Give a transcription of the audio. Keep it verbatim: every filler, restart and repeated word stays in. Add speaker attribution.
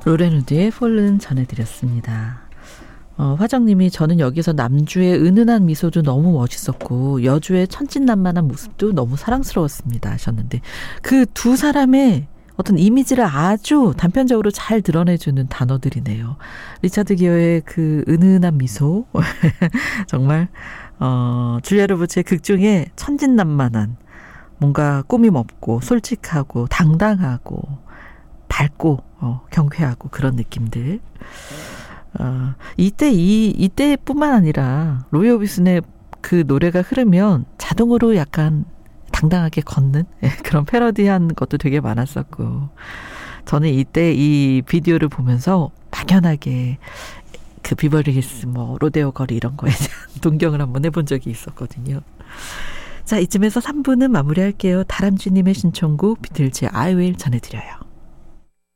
Speaker 1: 로렌우드의 폴른 전해드렸습니다. 어, 화정님이 저는 여기서 남주의 은은한 미소도 너무 멋있었고 여주의 천진난만한 모습도 너무 사랑스러웠습니다 하셨는데 그 두 사람의 어떤 이미지를 아주 단편적으로 잘 드러내주는 단어들이네요. 리차드 기어의 그 은은한 미소 정말 어, 줄리아 로버츠의 극 중에 천진난만한 뭔가 꾸밈 없고 솔직하고 당당하고 밝고 어, 경쾌하고 그런 느낌들. 어, 이때 이 이때뿐만 아니라 로이 오비슨의 그 노래가 흐르면 자동으로 약간 당당하게 걷는 그런 패러디한 것도 되게 많았었고 저는 이때 이 비디오를 보면서 막연하게 그 비버리힐스 뭐 로데오 거리 이런 거에 대한 동경을 한번 해본 적이 있었거든요. 자, 이쯤에서 삼 부는 마무리할게요. 다람쥐님의 신청곡 비틀즈의 I Will 전해드려요.